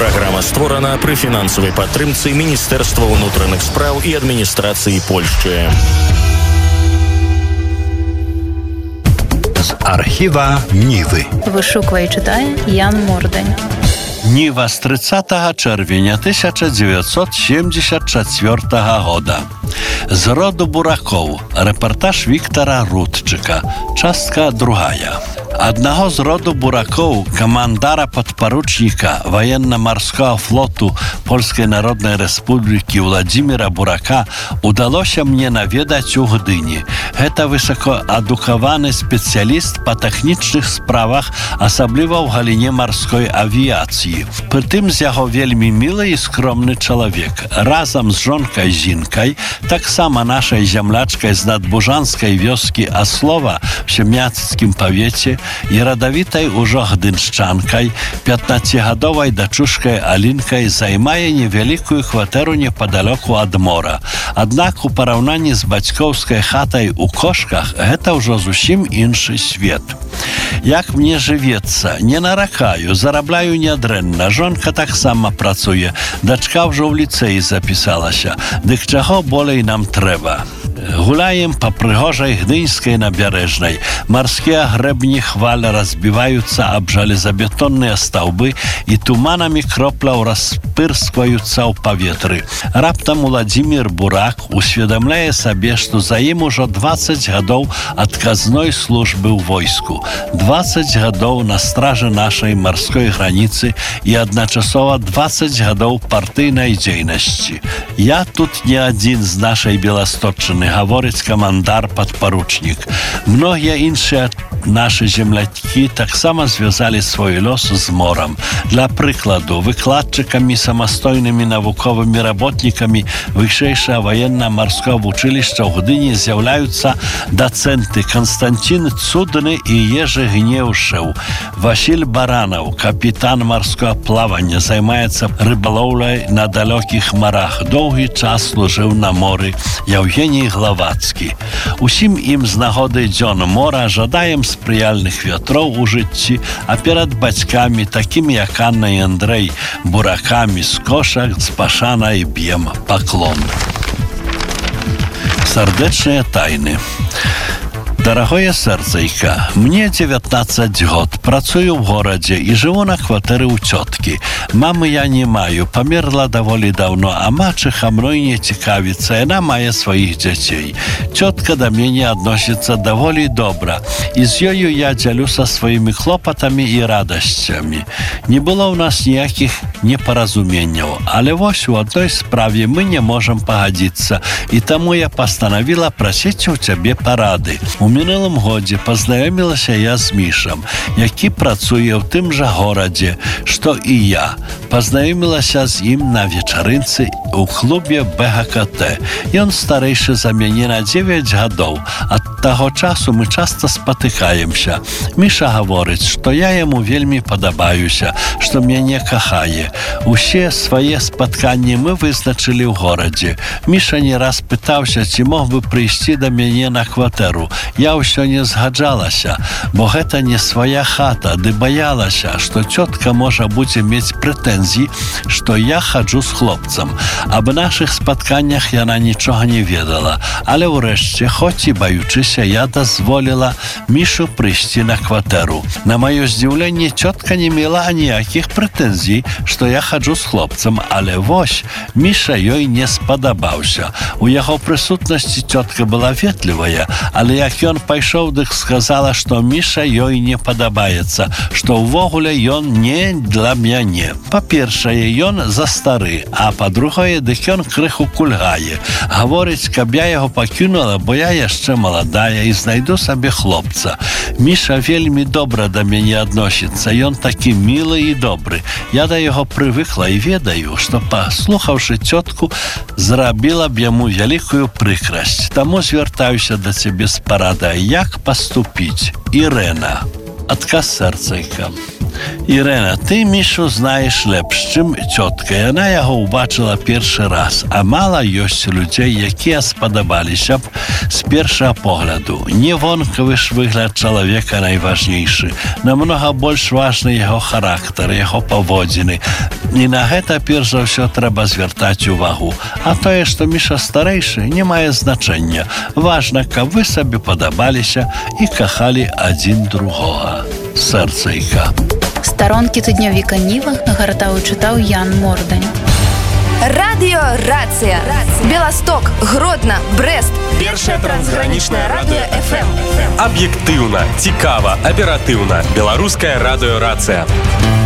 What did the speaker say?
Праграма створана пры фінансавай падтрымцы Міністэрства ўнутраных спраў і адміністрацыі Польшчы. З архіва Нівы. Вышуквае і чытае Ян Мордань. Ніва з 30 чэрвеня 1974 года. З роду буракоў. Рэпартаж Віктара Рудчыка. Частка 2. Аднаго з роду буракоў, камандара падпаручніка военно-марского флоту Польскай Народнай Рэспублікі Владзіміра Бурака удалося мне наведаць у Гдыні. Гэта высокаадукаваны спецыяліст па тэхнічных справах, асабліва ў галіне марской авіяцыі. Прытым з яго вельмі мілы і скромны чалавек. Разам з жонкай Зінкай, таксама нашай зямлячкай з надбужанскай вёскі Аслова в Семяцкім павеце і радавітай ужо гдыншчанкай, 15гадовай дачушкай Алінкай займае невялікую кватэру непадалёку ад мора. Аднак у параўнанні з бацькоўскай хатай у Кошках гэта ўжо зусім іншы свет. Як мне жывецца, не наракаю, зарабляю нядрэнна, жонка таксама працуе, дачка ўжо ў ліцэі запісалася. Дык чаго болей нам трэба? Гуляем по прыгожай гдынскай набярэжнай. Марскія грэбні хваль разбіваюцца аб жалезабетонныя стаўбы і туманамі кропляў распырскваюцца ў паветры. Раптам Владзімір Бурак усведамляе сабе, што за ім ужо 20 гадоў адказной службы ў войску. 20 гадоў на стражы нашай марской граніцы і адначасова 20 гадоў партыйнай дзейнасці. Я тут не адзін з нашай Беласточчыны, гаворыць камандар падпаручнік. Многія іншыя нашы землякі таксама звязалі свой лёс з морам. Для прыкладу, выкладчыкамі, самастойнымі навуковымі работнікамі вышэйшага военно-марского вучылішча ў Гдыні з'яўляюцца дацэнты Константин Цудны і Ежы Гнеўшеў. Васіль Баранаў, капітан марского плавання, займаецца рыбалоўляй на далёкіх марах. Доўгі час служыў на моры. Яўгеній Главацкі. Усім ім з нагоды дзён мора жадаем спрыяльных вятроў у жыцці, а перад бацькамі, такімі як Анна і Андрэй, буракамі з Кошак, з Пашанай б'ем паклон. Сардэчныя тайны. Дарагое сэрцайка, мне 19 год, працую ў горадзе і жыву на кватэры ў цёткі. Мамы я не маю, памерла даволі даўно, а мачыха мной не цікавіцца, яна мае сваіх дзяцей. Цётка да мяне адносіцца даволі добра, і з ёю я дзялюся сваімі хлопатамі і радасцямі. Не было ў нас ніякіх непаразуменняў, але вось у адной справе мы не можам пагадзіцца, і таму я пастанавіла прасіць у цябе парады. У мінулым годзе пазнаёмілася я з Мішам, які працуе ў тым жа горадзе, што і я. Пазнаёмілася з ім на вечарынцы ў клубе БГКТ. Ён старэйшы за мяне на 9 гадоў. Ад таго часу мы часта спатыкаемся. Міша гаворыць, што я яму вельмі падабаюся, што мяне кахае. Усе свае спатканні мы вызначылі ў горадзе. Міша не раз пытаўся, ці мог бы прыйсці да мяне на кватэру. Я ўсё не згаджалася, бо гэта не свая хата, ды баялася, што цётка можа будзе мець прэтэнзіі, што я хаджу з хлопцам. Аб нашых спатканнях яна нічога не ведала, але ўрэшце, хоць і баючыся, я дазволіла Мішу прыйсці на кватэру. На маё здзіўленне, цётка не мела ніякіх прэтэнзій, што я хаджу з хлопцам, але вось, Міша ёй не спадабаўся. У яго прысутнасці цётка была ветлівая, але як ён пайшоў, дык сказала, што Міша ёй не падабаецца, што ўвогуле ён не для мяне. Па-першае, ён застары, а па-другое, дык ён крыху кульгае. Гаворыць, каб я яго пакінула, бо я яшчэ маладая і знайду сабе хлопца. Міша вельмі добра да мяне адносіцца, ён такі мілы і добры. Я да яго прывыкла і ведаю, што, паслухаўшы цётку, зрабіла б яму вялікую прыкрасць. Таму звяртаюся да цябе з парадай, як паступіць. Ірена. Адказ сэрцайка. Ірена, ти Мішу знаєш лепш, чим тітка. Яна його убачила перший раз, а мало ёсць людей, які сподобалися б з першого погляду. Не вонковий ж вигляд чоловіка найважнейszy. Намного больш важны його характер, його поводзіны. І на гэта перш за ўсё трэба звяртаць увагу. А тое, што Міша старэйшы, не мае значэння. Важна, каб вы сабе падабаліся і кахалі адзін другога. Сэрцайка. Старонкі тыднёвіка Ніва нагартаў і чытаў Ян Мордань. Радио Рация. Белосток, Гродно, Брест. Першае трансгранічнае радыё FM. Аб'ектыўна, цікава, аператыўна. Беларускае радыё Рация.